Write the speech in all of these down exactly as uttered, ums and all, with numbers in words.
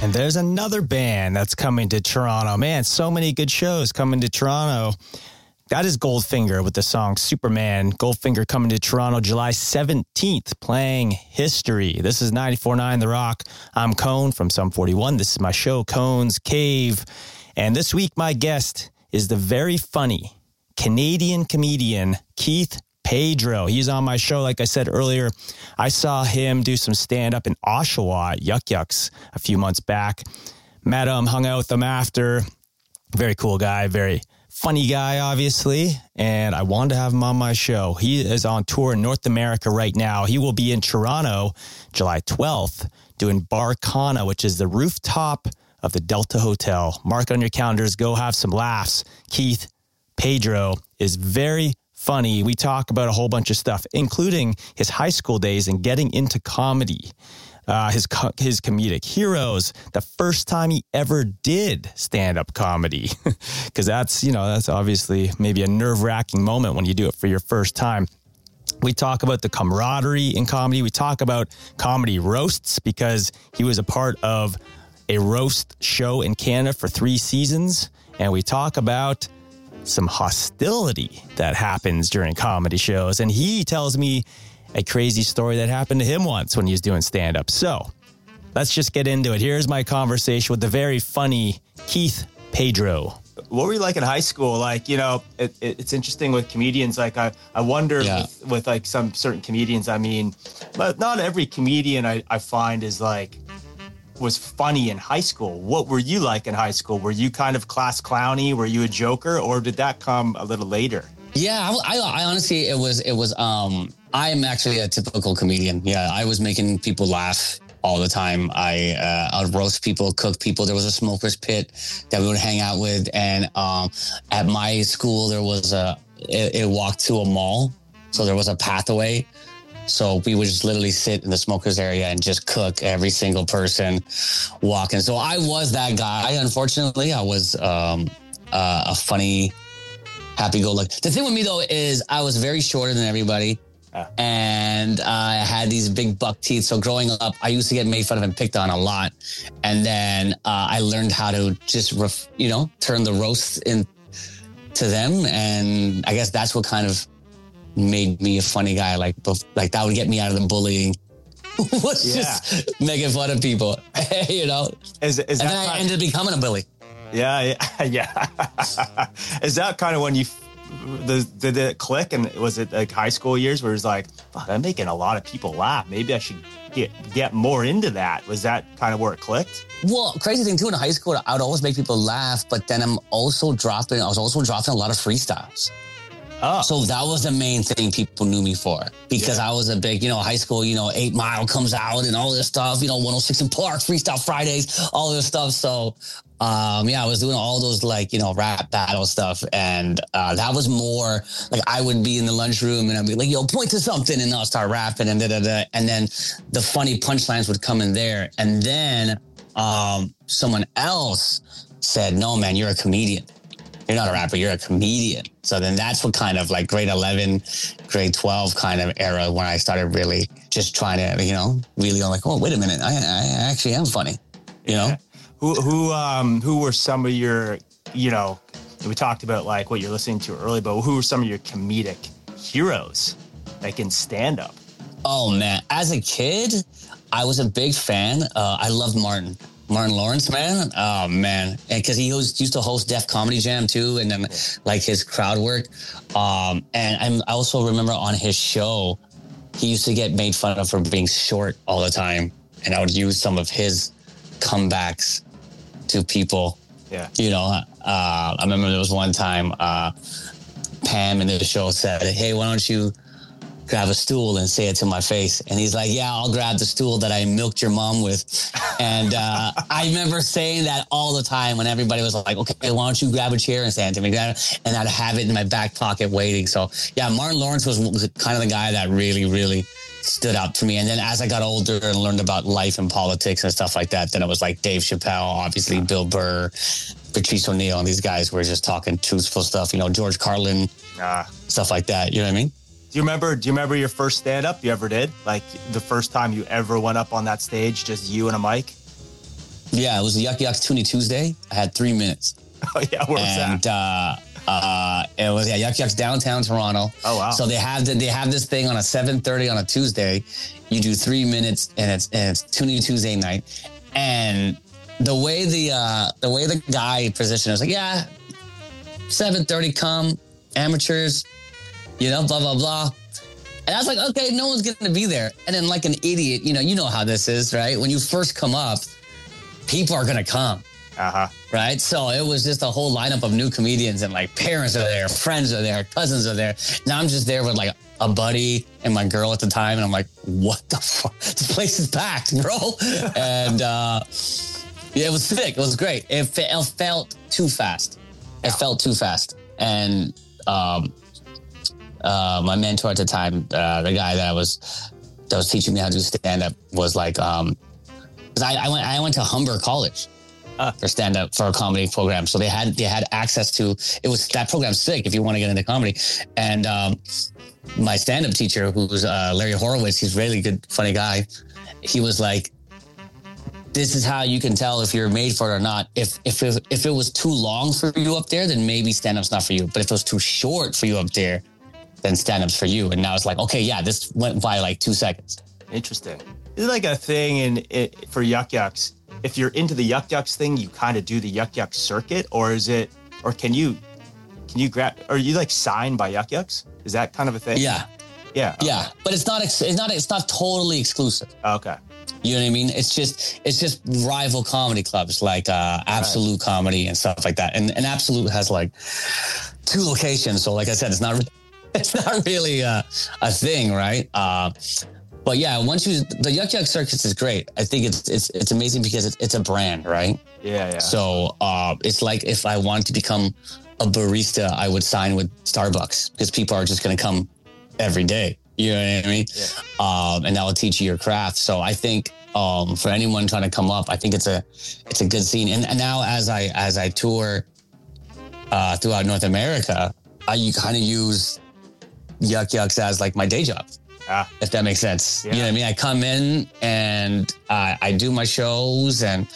And there's another band that's coming to Toronto. Man, so many good shows coming to Toronto. That is Goldfinger with the song Superman. Goldfinger coming to Toronto July seventeenth, playing History. This is ninety-four point nine The Rock. I'm Cone from Sum forty-one. This is my show, Cone's Cave. And this week, my guest is the very funny Canadian comedian Keith Pedro. He's on my show. Like I said earlier, I saw him do some stand-up in Oshawa at Yuck Yucks a few months back. Met him, hung out with him after. Very cool guy, very funny guy, obviously. And I wanted to have him on my show. He is on tour in North America right now. He will be in Toronto July twelfth doing Barcana, which is the rooftop of the Delta Hotel. Mark on your calendars. Go have some laughs. Keith Pedro is very funny. We talk about a whole bunch of stuff, including his high school days and getting into comedy, uh, his co- his comedic heroes, the first time he ever did stand-up comedy, because that's, you know, that's obviously maybe a nerve-wracking moment when you do it for your first time. We talk about the camaraderie in comedy. We talk about comedy roasts, because he was a part of a roast show in Canada for three seasons, and we talk about some hostility that happens during comedy shows. And he tells me a crazy story that happened to him once when he was doing stand-up. So let's just get into it. Here's my conversation with the very funny Keith Pedro. What were you like in high school? Like, you know, it, it, it's interesting with comedians. Like, I, I wonder yeah. with, with like some certain comedians, I mean, but not every comedian I, I find is like, was funny in high school. What were you like in high school? Were you kind of class clowny? Were you a joker, or did that come a little later? Yeah, I, I, I honestly, it was, it was, um, I'm actually a typical comedian. Yeah, I was making people laugh all the time. I, uh, I would roast people, cook people. There was a smoker's pit that we would hang out with. And um, at my school, there was a, it, it walked to a mall. So there was a pathway. So we would just literally sit in the smokers area and just cook every single person walking. So I was that guy. Unfortunately, I was um, uh, a funny, happy-go-lucky. The thing with me, though, is I was very shorter than everybody. Uh. And I had these big buck teeth. So growing up, I used to get made fun of and picked on a lot. And then uh, I learned how to just, ref- you know, turn the roast in to them. And I guess that's what kind of made me a funny guy. Like, like that would get me out of the bullying. was yeah. just making fun of people, you know? Is, is and that then I ended up becoming a bully. Yeah, yeah, yeah. Is that kind of when you, the, did it click? And was it like high school years where it was like, fuck, I'm making a lot of people laugh. Maybe I should get get more into that. Was that kind of where it clicked? Well, crazy thing too, in high school, I would always make people laugh, but then I'm also dropping, I was also dropping a lot of freestyles. Oh. So that was the main thing people knew me for, because yeah. I was a big, you know, high school, you know, Eight Mile comes out and all this stuff, you know, one oh six in Park, Freestyle Fridays, all this stuff. So, um, yeah, I was doing all those like, you know, rap battle stuff. And uh, that was more like I would be in the lunchroom and I'd be like, yo, point to something. And I'll start rapping and da da da. And then the funny punchlines would come in there. And then um, someone else said, no, man, you're a comedian. You're not a rapper, you're a comedian. So then that's what kind of like grade eleven, grade twelve kind of era when I started really just trying to, you know, really go like, oh, wait a minute, I, I actually am funny, you yeah. know? Who, who, um, who were some of your, you know, we talked about like what you're listening to early, but who were some of your comedic heroes, like in stand-up? Oh man, as a kid, I was a big fan. Uh, I loved Martin. Martin Lawrence, man. Oh, man. And because he was, used to host Def Comedy Jam, too, and then, like, his crowd work. Um, and I'm, I also remember on his show, he used to get made fun of for being short all the time. And I would use some of his comebacks to people. Yeah. You know, uh, I remember there was one time uh, Pam in the show said, hey, why don't you grab a stool and say it to my face. And he's like, yeah, I'll grab the stool that I milked your mom with. And uh, I remember saying that all the time when everybody was like, okay, why don't you grab a chair and stand to me? And I'd have it in my back pocket waiting. So yeah, Martin Lawrence was kind of the guy that really, really stood out for me. And then as I got older and learned about life and politics and stuff like that, then it was like Dave Chappelle, obviously Bill Burr, Patrice O'Neill, and these guys were just talking truthful stuff, you know, George Carlin, ah. stuff like that. You know what I mean? Do you remember, do you remember your first stand-up you ever did? Like the first time you ever went up on that stage, just you and a mic? Yeah, it was the Yuck Yucks Toonie Tuesday. I had three minutes. Oh, yeah, where was and, that? Uh, uh, it was yeah, Yuck Yucks downtown Toronto. Oh, wow. So they have the, they have this thing on a seven thirty on a Tuesday. You do three minutes, and it's and it's Toonie Tuesday night. And the way the uh, the way the guy positioned it was like, yeah, seven thirty, come amateurs, you know, blah blah blah. And I was like, okay, no one's going to be there. And then, like an idiot, you know, you know how this is, right? When you first come up, people are going to come. Uh-huh. Right? So it was just a whole lineup of new comedians, and like parents are there, friends are there, cousins are there. Now I'm just there with like a buddy and my girl at the time. And I'm like, what the fuck? This place is packed, bro. And uh, yeah, it was sick. It was great. It, fe- it felt too fast. It felt too fast. And um, uh, my mentor at the time, uh, the guy that I was that was teaching me how to do stand up, was like, um, because I, I went I went to Humber College. Uh, for stand up for a comedy program, so they had they had access to it. Was that program's sick if you want to get into comedy. And um, my stand up teacher, who's uh, Larry Horowitz, he's a really good, funny guy. He was like, "This is how you can tell if you're made for it or not. If if it, if it was too long for you up there, then maybe stand up's not for you. But if it was too short for you up there, then stand up's for you." And now it's like, okay, yeah, this went by like two seconds. Interesting. Is it like a thing in it, for Yuck Yucks? If you're into the Yuck Yucks thing, you kind of do the Yuck Yucks circuit, or is it, or can you, can you grab, are you like signed by Yuck Yucks? Is that kind of a thing? Yeah. Yeah. Okay. Yeah. But it's not, it's not, it's not totally exclusive. Okay. You know what I mean? It's just, it's just rival comedy clubs like uh, Absolute right. Comedy and stuff like that. And, and Absolute has like two locations. So like I said, it's not, it's not really a, a thing, right? Uh, But yeah, once you the Yuck Yuck Circus is great. I think it's it's it's amazing because it's it's a brand, right? Yeah, yeah. So uh, it's like if I wanted to become a barista, I would sign with Starbucks because people are just going to come every day. You know what I mean? Yeah. Um, and that will teach you your craft. So I think um, for anyone trying to come up, I think it's a it's a good scene. And, and now as I as I tour uh, throughout North America, I kind of use Yuck Yucks as like my day job. Ah. If that makes sense. Yeah. You know what I mean? I come in and uh, I do my shows and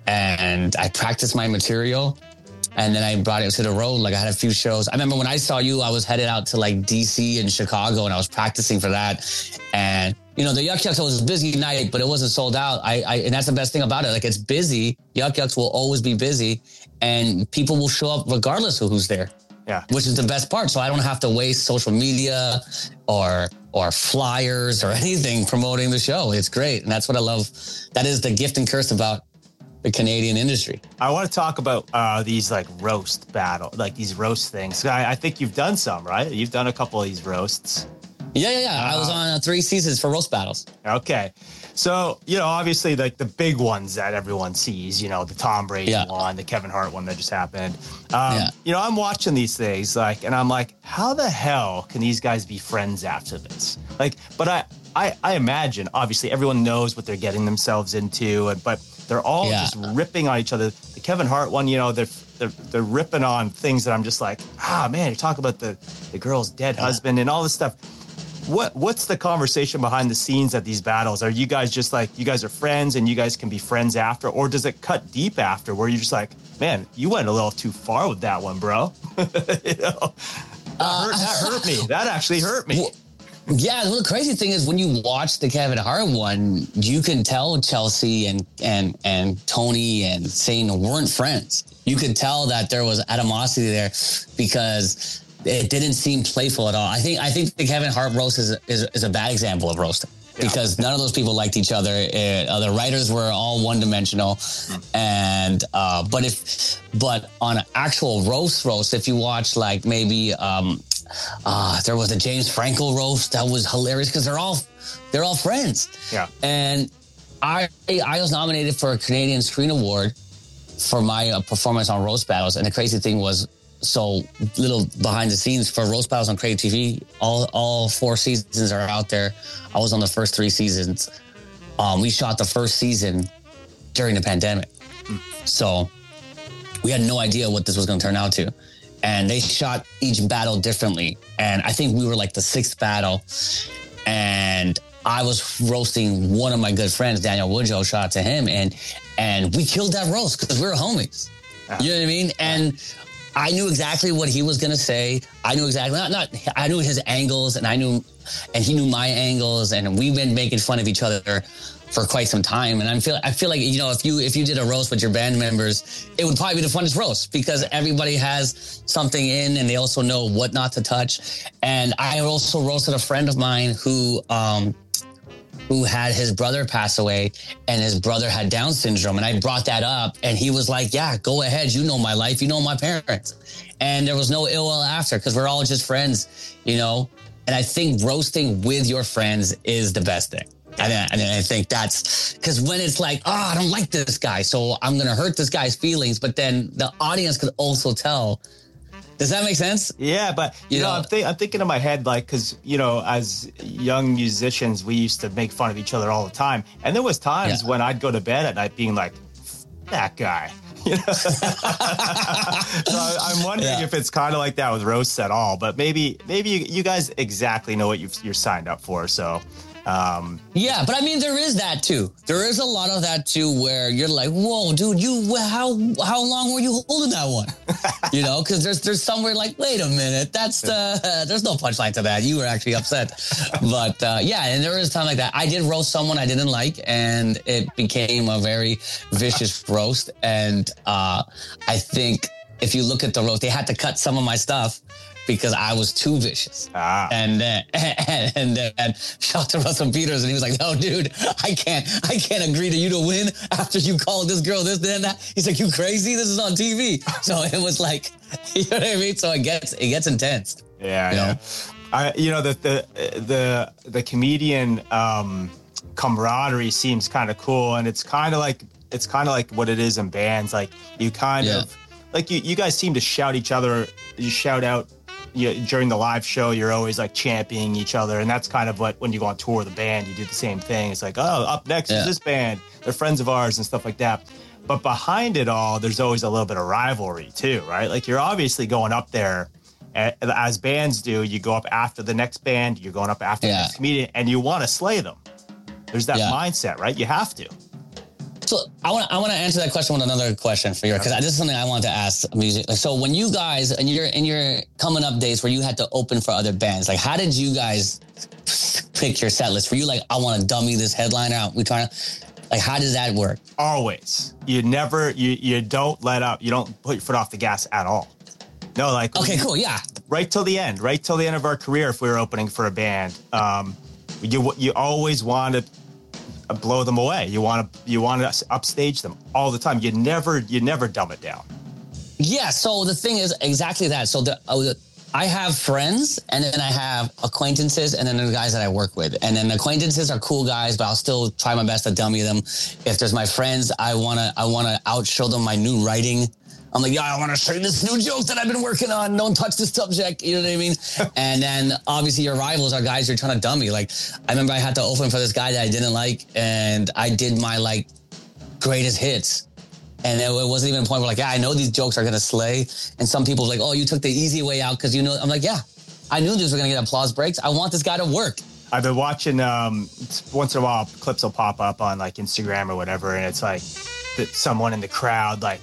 and I practice my material. And then I brought it to the road. Like I had a few shows. I remember when I saw you, I was headed out to like D C and Chicago and I was practicing for that. And, you know, the Yuck Yucks was a busy night, but it wasn't sold out. I, I and that's the best thing about it. Like it's busy. Yuck Yucks will always be busy and people will show up regardless of who's there. Yeah. Which is the best part. So I don't have to waste social media or or flyers or anything promoting the show. It's great. And that's what I love. That is the gift and curse about the Canadian industry. I want to talk about uh, these like roast battle, like these roast things. I, I think you've done some, right? You've done a couple of these roasts. Yeah, yeah, yeah. Uh, I was on uh, three seasons for roast battles. Okay. So, you know, obviously like the big ones that everyone sees, you know, the Tom Brady yeah. one, the Kevin Hart one that just happened. Um, yeah. You know, I'm watching these things like, and I'm like, how the hell can these guys be friends after this? Like, but I, I, I imagine obviously everyone knows what they're getting themselves into, but they're all yeah. just ripping on each other. The Kevin Hart one, you know, they're, they're, they're ripping on things that I'm just like, ah, man, you talk about the, the girl's dead yeah. husband and all this stuff. What what's the conversation behind the scenes at these battles? Are you guys just like, you guys are friends and you guys can be friends after? Or does it cut deep after where you're just like, man, you went a little too far with that one, bro? you know, that, uh, hurt, that hurt me. That actually hurt me. Well, yeah, well, the crazy thing is when you watch the Kevin Hart one, you can tell Chelsea and and and Tony and Satan weren't friends. You could tell that there was animosity there because it didn't seem playful at all. I think I think the Kevin Hart roast is is, is a bad example of roasting yeah. because none of those people liked each other. It, uh, the writers were all one dimensional, mm. and uh, but if but on an actual roast roast, if you watch like maybe um, uh, there was a James Franco roast that was hilarious because they're all they're all friends. Yeah, and I I was nominated for a Canadian Screen Award for my uh, performance on roast battles, and the crazy thing was. So little behind the scenes for Roast Battles on Crave T V. All all four seasons are out there. I was on the first three seasons. Um, we shot the first season during the pandemic. Mm. So we had no idea what this was going to turn out to. And they shot each battle differently. And I think we were like the sixth battle. And I was roasting one of my good friends, Daniel Woodjoe, shout out to him. And, and we killed that roast because we were homies. You know what I mean? And I knew exactly what he was going to say. I knew exactly, not, not, I knew his angles and I knew, and he knew my angles, and we've been making fun of each other for quite some time. And I feel, I feel like, you know, if you, if you did a roast with your band members, it would probably be the funnest roast because everybody has something in and they also know what not to touch. And I also roasted a friend of mine who, um, who had his brother pass away and his brother had Down syndrome. And I brought that up and he was like, yeah, go ahead. You know my life. You know my parents. And there was no ill will after because we're all just friends, you know? And I think roasting with your friends is the best thing. And I, and I think that's because when it's like, oh, I don't like this guy, so I'm going to hurt this guy's feelings. But then the audience could also tell. Does that make sense? Yeah, but you, you know, know, I'm, th- I'm thinking in my head, like, because, you know, as young musicians, we used to make fun of each other all the time. And there was times yeah. when I'd go to bed at night being like, that guy. You know? So I'm wondering yeah. if it's kind of like that with roasts at all. But maybe maybe you, you guys exactly know what you've, you're signed up for. So Um, yeah, but I mean, there is that too. There is a lot of that too, where you're like, "Whoa, dude, you how how long were you holding that one?" You know, because there's there's somewhere like, "Wait a minute, that's the uh, there's no punchline to that." You were actually upset, but uh, yeah, and there is time like that. I did roast someone I didn't like, and it became a very vicious roast. And uh, I think if you look at the roast, they had to cut some of my stuff because I was too vicious. Ah. And then, and, and then shout out to Russell Peters, and he was like, "No, dude, I can't, I can't agree to you to win after you called this girl this, and that." He's like, "You crazy? This is on T V." So it was like, you know what I mean? So it gets, it gets intense. Yeah, you yeah. know? I, you know, the, the, the, the comedian um, camaraderie seems kind of cool, and it's kind of like, it's kind of like what it is in bands. Like you kind yeah. of, like you, you guys seem to shout each other, you shout out, You, during the live show, you're always like championing each other. And that's kind of what, when you go on tour with the band, you do the same thing. It's like, oh, up next yeah. is this band. They're friends of ours and stuff like that. But behind it all, there's always a little bit of rivalry too, right? Like you're obviously going up there as bands do. You go up after the next band, you're going up after yeah. the next comedian, and you want to slay them. There's that yeah. mindset, right? You have to. So I want I want to answer that question with another question for you, because this is something I want to ask music. So when you guys in your in your coming up days where you had to open for other bands, like how did you guys pick your set list? Were you like, I want to dummy this headliner out? We trying to, like, how does that work? Always. You never you you don't let up. You don't put your foot off the gas at all. No, like okay, cool, yeah. Right till the end, right till the end of our career, if we were opening for a band, um, you you always want to blow them away. You want to you want to upstage them all the time. You never you never dumb it down. Yeah. So the thing is exactly that. So the, uh, I have friends, and then I have acquaintances, and then the guys that I work with. And then acquaintances are cool guys, but I'll still try my best to dummy them. If there's my friends, I wanna I wanna outshow them my new writing. I'm like, yeah, I want to show you this new joke that I've been working on. Don't touch this subject. You know what I mean? And then obviously your rivals are guys you're trying to dummy. Like I remember I had to open for this guy that I didn't like, and I did my like greatest hits. And it wasn't even a point where like, yeah, I know these jokes are going to slay. And some people were like, oh, you took the easy way out because you know, I'm like, yeah, I knew these were going to get applause breaks. I want this guy to work. I've been watching, um, once in a while, clips will pop up on like Instagram or whatever. And it's like that someone in the crowd, like,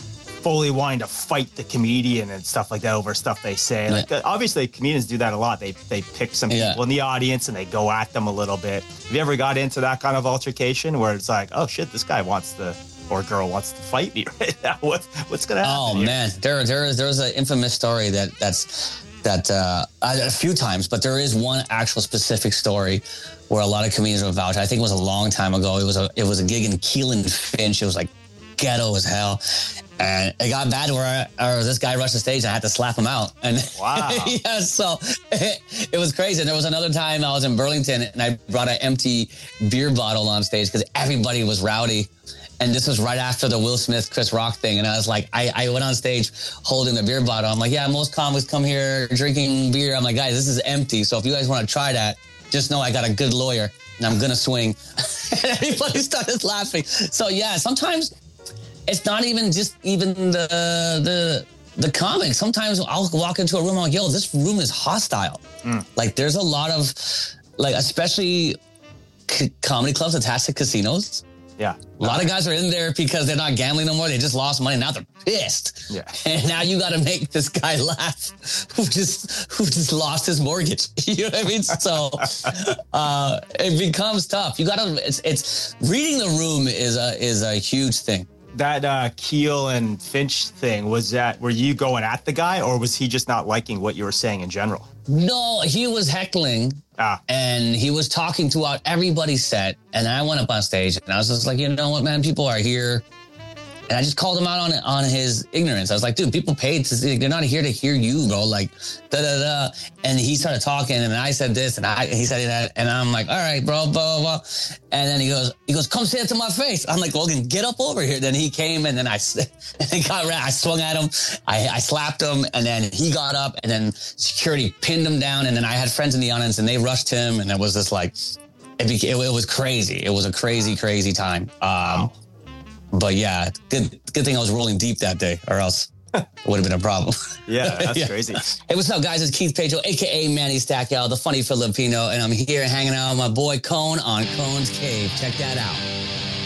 fully wanting to fight the comedian and stuff like that over stuff they say. Like yeah. obviously comedians do that a lot. They they pick some people yeah. in the audience and they go at them a little bit. Have you ever got into that kind of altercation where it's like, oh shit, this guy wants to, or girl wants to fight me right now? What what's gonna happen? Oh here? man, there there is there's an infamous story that that's that uh, a few times, but there is one actual specific story where a lot of comedians will vouch. I think it was a long time ago. It was a it was a gig in Keelan Finch. It was like ghetto as hell. And it got bad where I, or this guy rushed the stage and I had to slap him out. And wow. yeah, so it, it was crazy. And there was another time I was in Burlington and I brought an empty beer bottle on stage because everybody was rowdy. And this was right after the Will Smith, Chris Rock thing. And I was like, I, I went on stage holding the beer bottle. I'm like, yeah, most comics come here drinking beer. I'm like, guys, this is empty. So if you guys want to try that, just know I got a good lawyer and I'm going to swing. And everybody started laughing. So yeah, sometimes it's not even just even the the the comics. Sometimes I'll walk into a room, I'm like, yo, this room is hostile. Mm. Like there's a lot of, like, especially c- comedy clubs attached to casinos. Yeah. A lot of guys are in there because they're not gambling no more. They just lost money. Now they're pissed. Yeah. And now you got to make this guy laugh who just who just lost his mortgage. You know what I mean? So uh, it becomes tough. You got to. It's, it's reading the room is a is a huge thing. That uh, Keel and Finch thing, was that, were you going at the guy, or was he just not liking what you were saying in general? No, he was heckling. Ah. And he was talking throughout everybody's set. And I went up on stage and I was just like, you know what, man, people are here. And I just called him out on on his ignorance. I was like, dude, people paid to see, they're not here to hear you, bro. Like, da da da. And he started talking, and I said this, and I he said that, and I'm like, all right, bro, blah, blah, blah. And then he goes, he goes, come say it to my face. I'm like, Logan, get up over here. Then he came, and then I, and he got I swung at him, I, I slapped him, and then he got up, and then security pinned him down, and then I had friends in the audience, and they rushed him, and it was just like, it, became, it, it was crazy. It was a crazy, crazy time. Um, wow. But yeah, good good thing I was rolling deep that day, or else it would have been a problem. Yeah, that's yeah. crazy. Hey, what's up, guys? It's Keith Pedro, a k a. Manny Stackel, the funny Filipino, and I'm here hanging out with my boy Cone on Cone's Cave. Check that out.